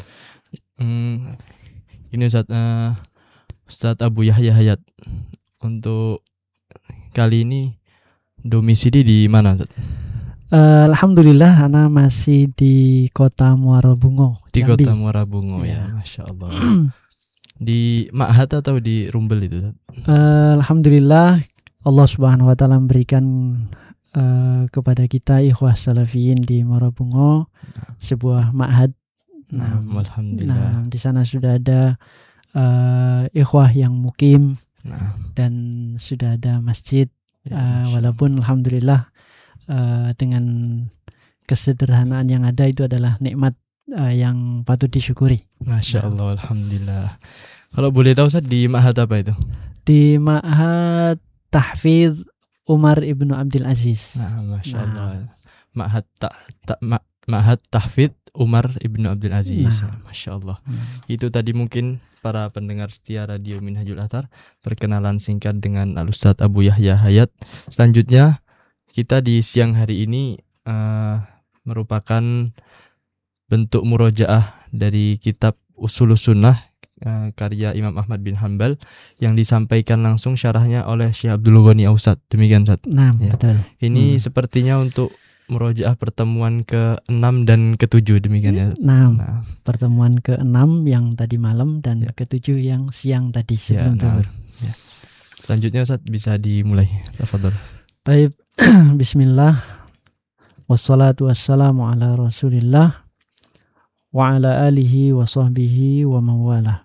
Ini Ustadz Abu Yahya Hayat, untuk kali ini domisili di mana Ustadz? Alhamdulillah ana masih di Kota Muara Bungo. Di Jambi. Kota Muara Bungo ya, Masya Allah. Di Ma'had atau di Rumbel itu Ustadz? Alhamdulillah Allah Subhanahu wa taala memberikan kepada kita ikhwah salafiyin di Muara Bungo sebuah ma'had. Alhamdulillah. Di sana sudah ada ikhwah yang mukim dan sudah ada masjid. Walaupun alhamdulillah dengan kesederhanaan yang ada itu adalah nikmat yang patut disyukuri. Masya Allah, alhamdulillah. Kalau boleh tahu Ustadz, di Ma'had apa itu? Di Ma'had Tahfidz Umar Ibnu Abdul Aziz. Masya Allah. Ma'had Tahfidz Umar Ibnu Abdul Aziz. Masya Allah. Itu tadi mungkin para pendengar setia Radio Minhajul Athar, perkenalan singkat dengan Al-Ustadz Abu Yahya Hayat. Selanjutnya kita di siang hari ini merupakan bentuk murojaah dari kitab Ushulus Sunnah karya Imam Ahmad bin Hanbal yang disampaikan langsung syarahnya oleh Syekh Abdul Ghani Ausad. Demikian Ustaz. Ya. Betul. Ini sepertinya untuk murojaah pertemuan ke-6 dan ke-7 demikian ya. Pertemuan ke-6 yang tadi malam dan ke-7 yang siang tadi sebelum zuhur. Selanjutnya Ustaz bisa dimulai. Tafadhol. Baik. Bismillah. Wassalatu wassalamu ala Rasulillah wa ala alihi wa sahbihi wa mawalah.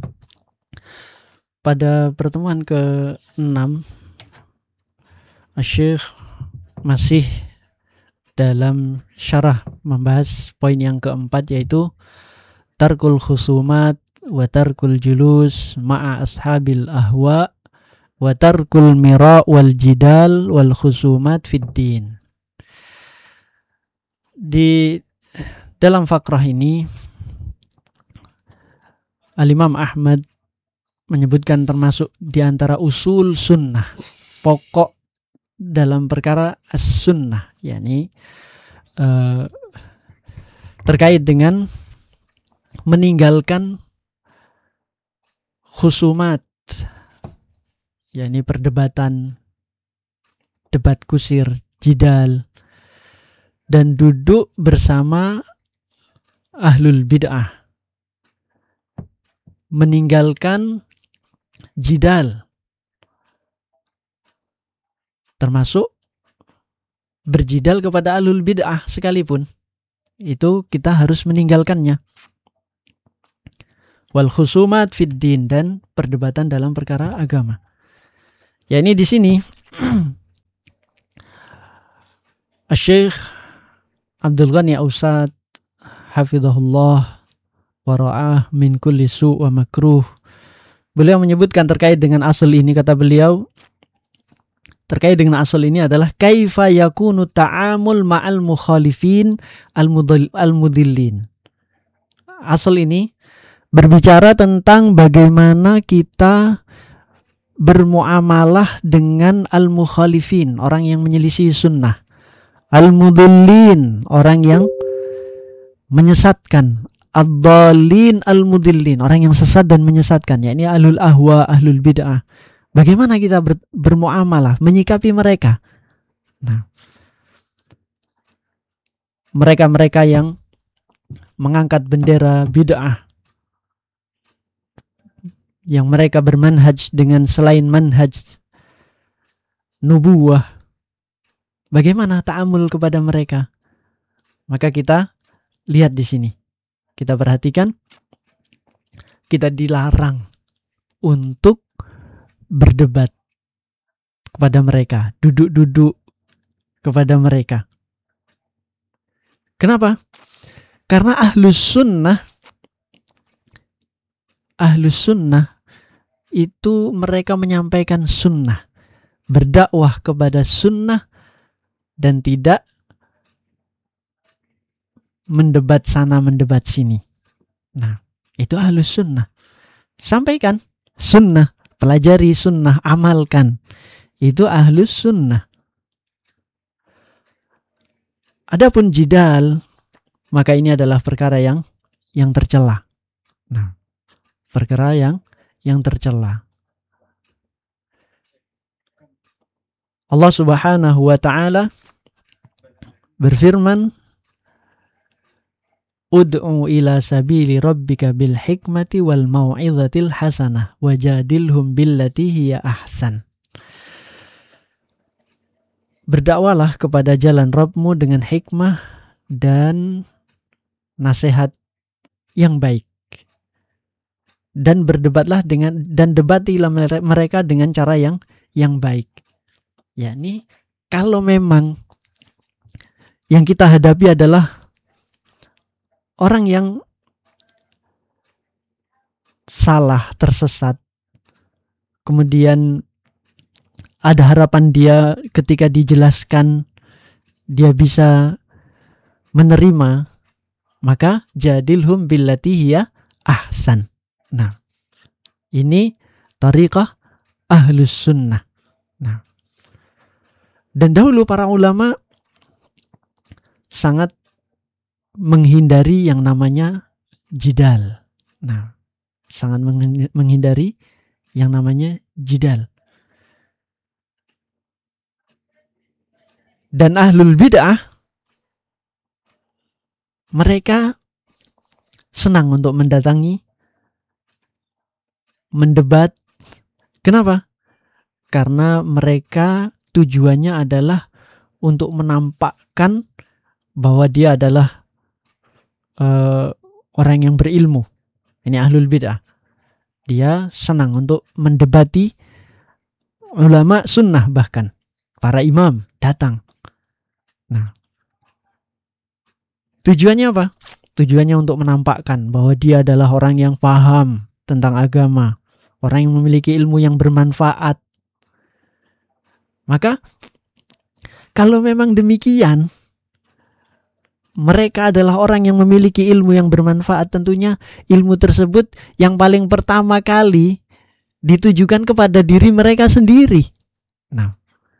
Pada pertemuan ke-6 Syekh masih dalam syarah membahas poin yang keempat, yaitu tarkul khusumat wa tarkul julus ma'a ashabil ahwa wa tarkul mira wal jidal wal khusumat fid din. Di dalam fakrah ini Al-Imam Ahmad menyebutkan termasuk di antara usul sunnah, pokok dalam perkara as-sunnah, yakni terkait dengan meninggalkan khusumat, yakni perdebatan, debat kusir, jidal, dan duduk bersama ahlul bid'ah. Meninggalkan jidal, termasuk berjidal kepada ahlul bid'ah sekalipun, itu kita harus meninggalkannya. wal khusumat fid din, dan perdebatan dalam perkara agama. Ya, ini di sini Syekh Abdul Ghani Ausad hafizahullah wa ra'ah min kulli su' wa makruh. Beliau menyebutkan terkait dengan asal ini, kata beliau, terkait dengan asal ini adalah kaifa yakunu ta'amul ma'al mukhalifin al-mudillin. Asal ini berbicara tentang bagaimana kita bermuamalah dengan al-mukhalifin, orang yang menyelisih sunnah, al-mudillin, orang yang menyesatkan, ad-dallin al-mudillin, orang yang sesat dan menyesatkan, yakni ahlul ahwa, ahlul bid'ah. Bagaimana kita bermuamalah, menyikapi mereka? Nah, mereka-mereka yang mengangkat bendera bid'ah, yang mereka bermanhaj dengan selain manhaj nubuwah, bagaimana ta'amul kepada mereka? Maka kita lihat di sini, kita perhatikan, kita dilarang untuk berdebat kepada mereka, duduk-duduk kepada mereka. Kenapa? Karena ahlus sunnah itu mereka menyampaikan sunnah, berdakwah kepada sunnah, dan tidak mendebat sana mendebat sini. Nah, itu ahlus sunnah. Sampaikan sunnah, pelajari sunnah, amalkan. Itu ahlus sunnah. Adapun jidal, maka ini adalah perkara yang tercela. Nah, perkara yang tercela. Allah Subhanahu wa taala berfirman, ud'u ila sabili rabbika bil hikmati wal mau'izatil hasanah wajadilhum billati hiya ahsan. Berdakwalah kepada jalan Rabbmu dengan hikmah dan nasihat yang baik, dan berdebatlah dan debatilah mereka dengan cara yang baik. Yakni kalau memang yang kita hadapi adalah orang yang salah, tersesat, kemudian ada harapan dia ketika dijelaskan dia bisa menerima, maka jadilhum billati hiya ahsan. Nah, ini tariqah ahlus sunnah. Nah, dan dahulu para ulama sangat menghindari yang namanya jidal. Nah, sangat menghindari yang namanya jidal. Dan ahlul bid'ah, mereka senang untuk mendatangi, mendebat. Kenapa? Karena mereka tujuannya adalah untuk menampakkan bahwa dia adalah orang yang berilmu. Ini ahlul bid'ah. Dia senang untuk mendebati ulama sunnah, bahkan para imam datang. Nah, tujuannya apa? Tujuannya untuk menampakkan bahwa dia adalah orang yang paham tentang agama, orang yang memiliki ilmu yang bermanfaat. Maka kalau memang demikian, mereka adalah orang yang memiliki ilmu yang bermanfaat, tentunya ilmu tersebut yang paling pertama kali ditujukan kepada diri mereka sendiri. Nah,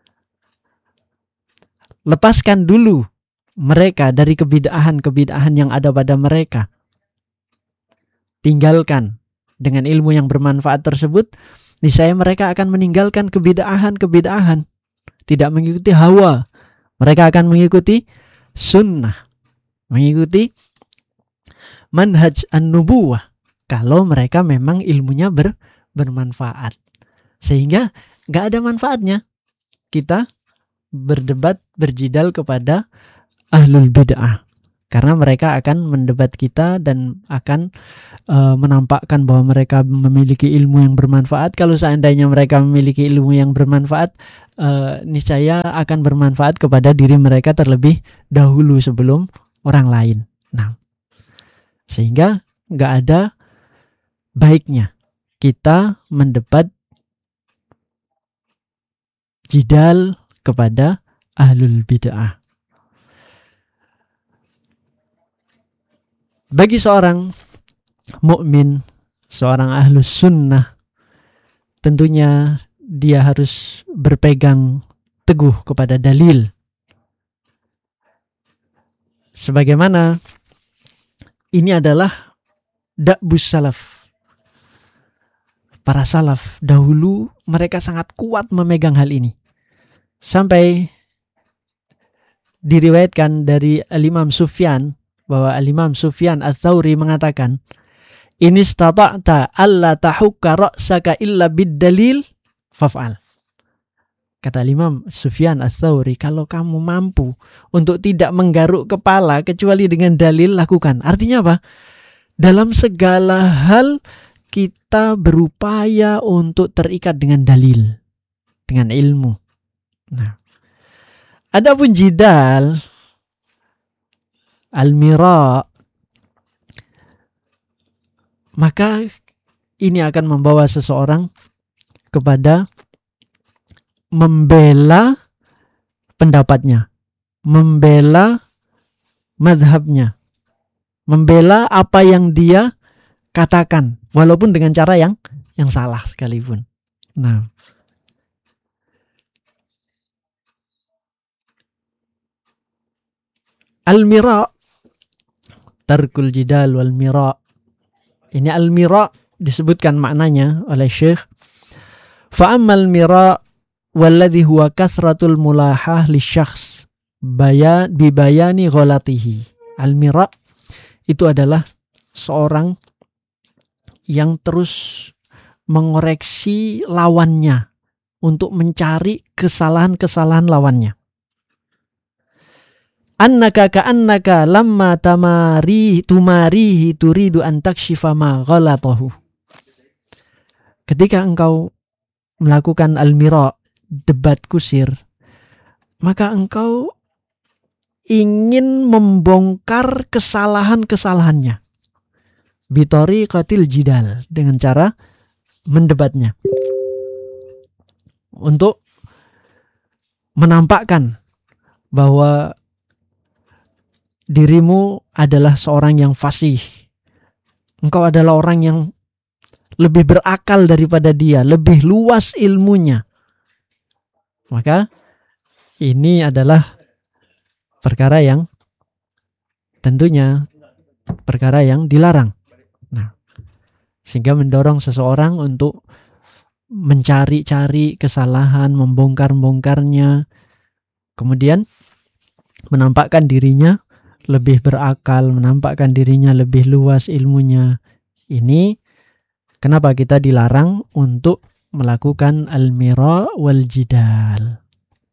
lepaskan dulu mereka dari kebid'ahan yang ada pada mereka. Tinggalkan dengan ilmu yang bermanfaat tersebut, niscaya mereka akan meninggalkan kebid'ahan. Tidak mengikuti hawa. Mereka akan mengikuti sunnah, mengikuti manhaj an-nubuwah, kalau mereka memang ilmunya bermanfaat. Sehingga gak ada manfaatnya kita berdebat, berjidal kepada ahlul bid'ah. Karena mereka akan mendebat kita dan akan menampakkan bahwa mereka memiliki ilmu yang bermanfaat. Kalau seandainya mereka memiliki ilmu yang bermanfaat, niscaya akan bermanfaat kepada diri mereka terlebih dahulu sebelum orang lain. Nah, sehingga nggak ada baiknya kita mendebat jidal kepada ahlul bid'ah. Bagi seorang mukmin, seorang ahlus sunnah, tentunya dia harus berpegang teguh kepada dalil. Sebagaimana ini adalah da'bus salaf. Para salaf dahulu mereka sangat kuat memegang hal ini. Sampai diriwayatkan dari Al-Imam Sufyan bahwa Al-Imam Sufyan Ats-Tsauri mengatakan, "In istata'ta alla tahukka ra'saka illa bid-dalil faf'al." Kata Imam Sufyan Ats-Tsauri, kalau kamu mampu untuk tidak menggaruk kepala kecuali dengan dalil, lakukan. Artinya apa? Dalam segala hal kita berupaya untuk terikat dengan dalil, dengan ilmu. Nah, adapun jidal, al-mira, maka ini akan membawa seseorang kepada membela pendapatnya, membela mazhabnya, membela apa yang dia katakan, walaupun dengan cara yang salah sekalipun. Nah, al-mira, tarkul jidal wal mira. Ini al-mira disebutkan maknanya oleh Syekh. Fa ammal mira walladhi huwa kasratul mulahah lisyakhs bibayani ghalatihi. Al-mira itu adalah seorang yang terus mengoreksi lawannya untuk mencari kesalahan-kesalahan lawannya. Annaka ka'annaka lamma tumarihi turidu an takshifa ma ghalatahu. Ketika engkau melakukan al-mira, debat kusir, maka engkau ingin membongkar kesalahan-kesalahannya. Bitariqatil jidal, dengan cara mendebatnya. Untuk menampakkan bahwa dirimu adalah seorang yang fasih. Engkau adalah orang yang lebih berakal daripada dia, lebih luas ilmunya. Maka ini adalah perkara yang tentunya perkara yang dilarang. Nah, sehingga mendorong seseorang untuk mencari-cari kesalahan, membongkar-bongkarnya, kemudian menampakkan dirinya lebih berakal, menampakkan dirinya lebih luas ilmunya. Ini kenapa kita dilarang untuk melakukan al-mira wal jidal.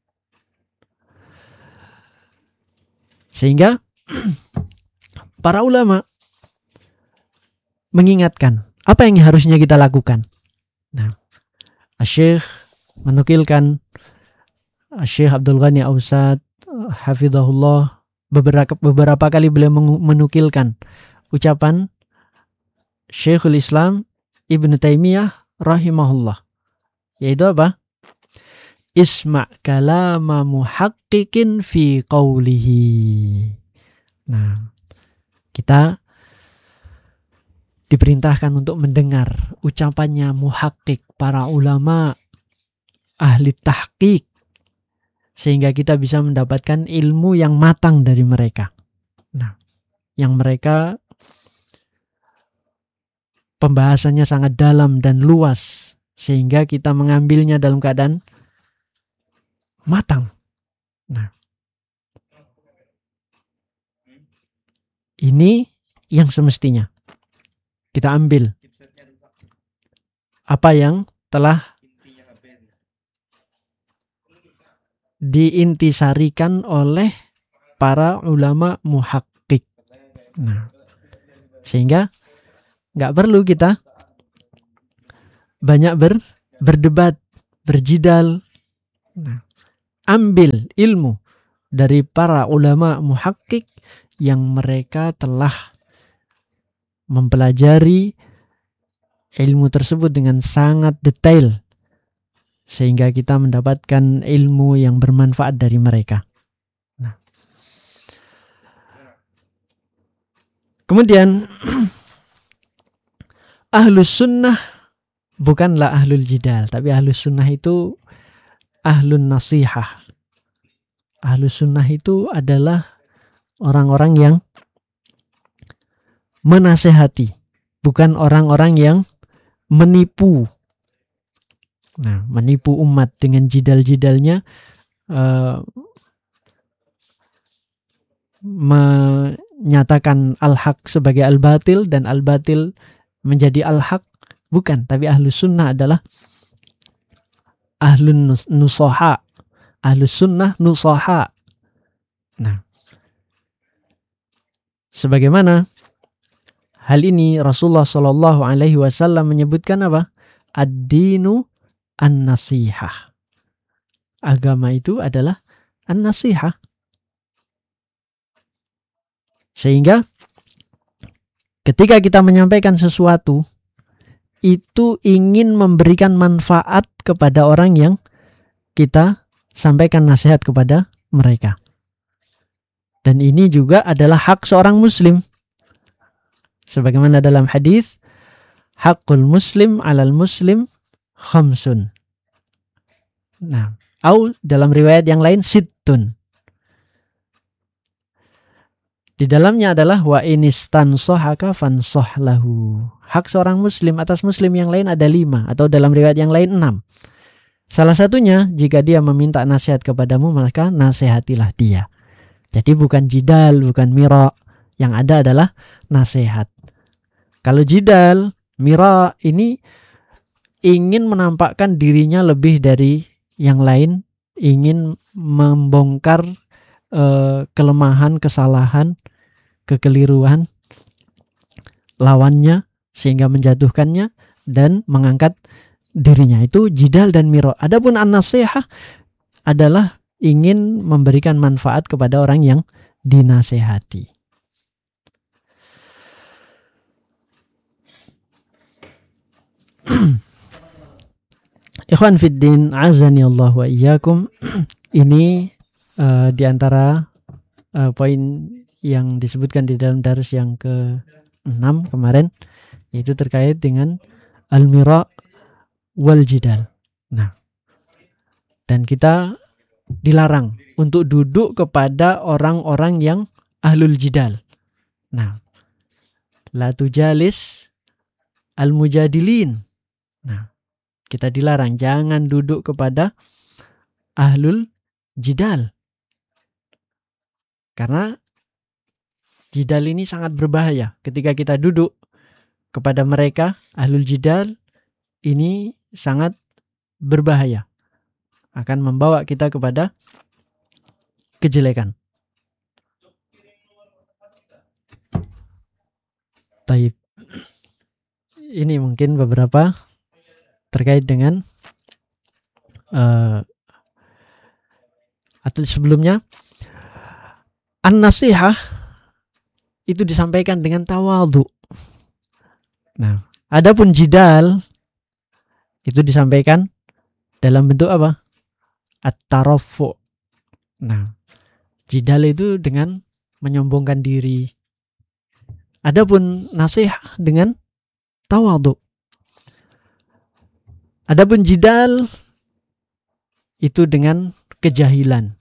Sehingga para ulama mengingatkan apa yang harusnya kita lakukan. Nah, Syekh menukilkan, Syekh Abdul Ghani Ausad hafizahullah, beberapa kali beliau menukilkan ucapan Syekhul Islam Ibnu Taimiyah rahimahullah, yaitu apa? Isma' kalama muhaqqiqin fi qawlihi. Nah, kita diperintahkan untuk mendengar ucapannya muhaqqiq, para ulama ahli tahqiq, sehingga kita bisa mendapatkan ilmu yang matang dari mereka. Nah, yang mereka pembahasannya sangat dalam dan luas, sehingga kita mengambilnya dalam keadaan matang. Nah, ini yang semestinya kita ambil apa yang telah diintisarikan oleh para ulama muhaqqiq. Nah, sehingga nggak perlu kita banyak berdebat, berjidal. Nah, ambil ilmu dari para ulama muhakkik yang mereka telah mempelajari ilmu tersebut dengan sangat detail, sehingga kita mendapatkan ilmu yang bermanfaat dari mereka. Nah, kemudian ahlus sunnah bukanlah ahlul jidal, tapi ahlus sunnah itu ahlun nasihah. Ahlus sunnah itu adalah orang-orang yang menasehati, bukan orang-orang yang menipu. Nah, menipu umat dengan jidal-jidalnya, menyatakan al-haq sebagai al-batil dan al-batil menjadi al-haq. Bukan, tapi ahlus sunnah adalah ahlun nusoha. Ahlus sunnah nusoha. Nah, sebagaimana hal ini Rasulullah Shallallahu Alaihi Wasallam menyebutkan apa? Ad-dinu an-nasihah. Agama itu adalah an-nasihah. Sehingga ketika kita menyampaikan sesuatu, itu ingin memberikan manfaat kepada orang yang kita sampaikan nasihat kepada mereka. Dan ini juga adalah hak seorang muslim. Sebagaimana dalam hadis, haqqul muslim 'alal muslim khamsun. Nah, atau dalam riwayat yang lain sittun. Di dalamnya adalah wa inistansahaka fansah lahu. Hak seorang muslim atas muslim yang lain ada 5, atau dalam riwayat yang lain 6. Salah satunya, jika dia meminta nasihat kepadamu, maka nasihatilah dia. Jadi bukan jidal, bukan mira. Yang ada adalah nasihat. Kalau jidal, mira ini ingin menampakkan dirinya lebih dari yang lain, ingin membongkar kelemahan, kesalahan, kekeliruan lawannya sehingga menjatuhkannya dan mengangkat dirinya. Itu jidal dan mira. Adapun an-nasihah adalah ingin memberikan manfaat kepada orang yang dinasehati. Ikhwan fiddin, azani Allah wa iyyakum. Ini di antara poin yang disebutkan di dalam dars yang ke-6 kemarin, yaitu terkait dengan al-mira wal jidal. Nah, dan kita dilarang untuk duduk kepada orang-orang yang ahlul jidal. Nah, la tujalis al-mujadilin. Nah, kita dilarang jangan duduk kepada ahlul jidal. Karena jidal ini sangat berbahaya. Ketika kita duduk kepada mereka, ahlul jidal, ini sangat berbahaya. Akan membawa kita kepada kejelekan. Taib. Ini mungkin beberapa terkait dengan atau sebelumnya, an-nasihah itu disampaikan dengan tawadhu. Nah, adapun jidal itu disampaikan dalam bentuk apa? At-tarafu. Nah, jidal itu dengan menyombongkan diri. Adapun nasihat dengan tawadhu. Adapun jidal itu dengan kejahilan.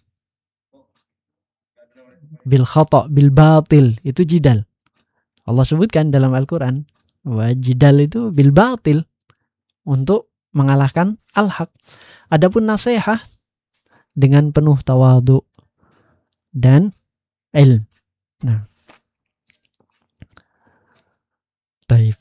Bil khata' bil batil, itu jidal. Allah sebutkan dalam Al-Quran bahwa jidal itu bil batil, untuk mengalahkan al-haq. Adapun nasihat dengan penuh tawadhu dan ilm. Nah, baik.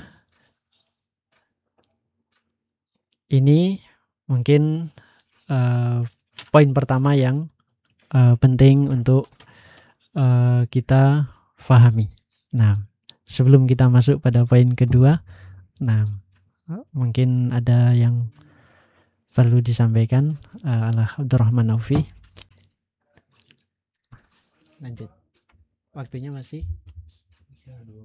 Ini mungkin poin pertama yang penting untuk kita fahami. Nah, sebelum kita masuk pada poin kedua, nah mungkin ada yang perlu disampaikan oleh Abdurrahman Aufi. Lanjut. Waktunya masih